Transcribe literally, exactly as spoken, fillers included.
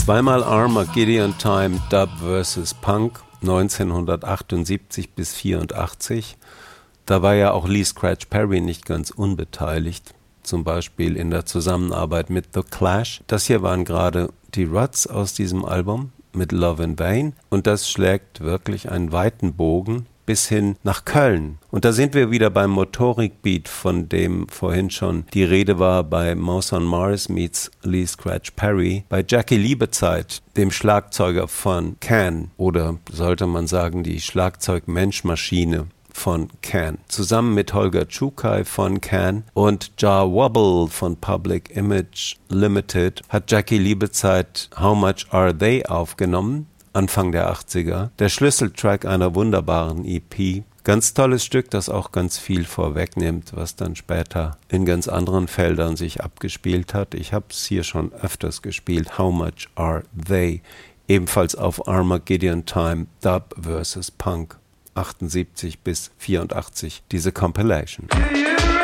Zweimal Armageddon Time, Dub versus. Punk, neunzehnhundertachtundsiebzig bis vierundachtzig. Da war ja auch Lee Scratch Perry nicht ganz unbeteiligt, zum Beispiel in der Zusammenarbeit mit The Clash. Das hier waren gerade die Ruts aus diesem Album mit Love in Vain und das schlägt wirklich einen weiten Bogen bis hin nach Köln. Und da sind wir wieder beim Motorik-Beat, von dem vorhin schon die Rede war bei Mouse on Mars meets Lee Scratch Perry, bei Jackie Liebezeit, dem Schlagzeuger von Can, oder sollte man sagen die Schlagzeug-Mensch-Maschine von Can, zusammen mit Holger Czukay von Can und Jah Wobble von Public Image Limited hat Jackie Liebezeit How Much Are They aufgenommen, Anfang der achtziger. Der Schlüsseltrack einer wunderbaren E P. Ganz tolles Stück, das auch ganz viel vorwegnimmt, was dann später in ganz anderen Feldern sich abgespielt hat. Ich habe es hier schon öfters gespielt. How Much Are They? Ebenfalls auf Armageddon Time, Dub versus. Punk. achtundsiebzig bis vierundachtzig, diese Compilation.